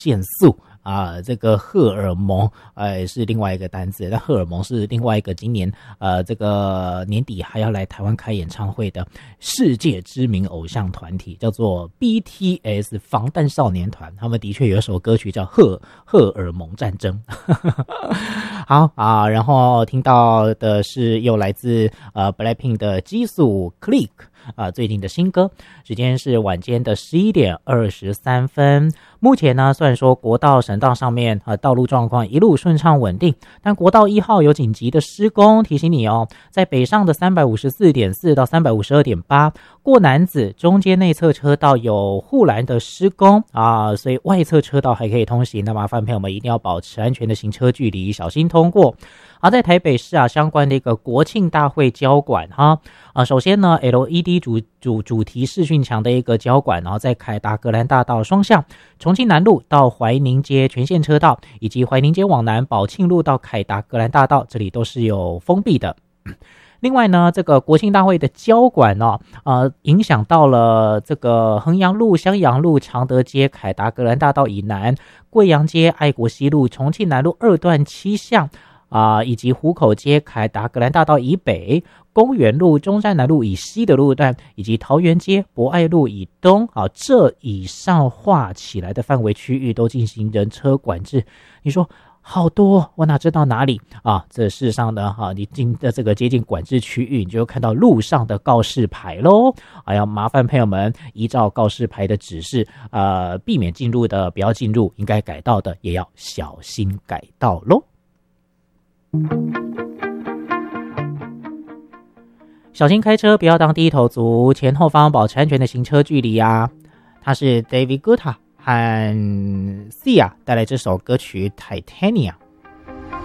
腺素这个荷尔蒙是另外一个单字，但荷尔蒙是另外一个今年这个年底还要来台湾开演唱会的世界知名偶像团体，叫做 BTS 防弹少年团。他们的确有一首歌曲叫荷尔蒙战争好然后听到的是又来自Blackpink 的激素 Click最近的新歌，时间是晚间的11点23分。目前呢，虽然说国道、省道上面道路状况一路顺畅稳定，但国道1号有紧急的施工，提醒你哦，在北上的 354.4 到 352.8 过南子中间内侧车道有护栏的施工所以外侧车道还可以通行，那麻烦朋友们一定要保持安全的行车距离，小心通过。在台北市相关的一个国庆大会交管首先呢 LED 主题视讯墙的一个交管，然后在凯达格兰大道双向重庆南路到怀宁街全线车道，以及怀宁街往南宝庆路到凯达格兰大道，这里都是有封闭的。另外呢，这个国庆大会的交管影响到了这个衡阳路、襄阳路、常德街、凯达格兰大道以南、贵阳街、爱国西路、重庆南路2段7巷以及湖口街、凯达格兰大道以北、公园路、中山南路以西的路段，以及桃园街、博爱路以东这以上划起来的范围区域都进行人车管制。你说好多，我哪知道哪里这事实上呢你进的这个接近管制区域，你就看到路上的告示牌咯要麻烦朋友们依照告示牌的指示避免进入的不要进入，应该改道的也要小心改道咯。小心开车，不要当低头族，前后方保持安全的行车距离他是 David Guetta 和 Sia 带来这首歌曲 Titania。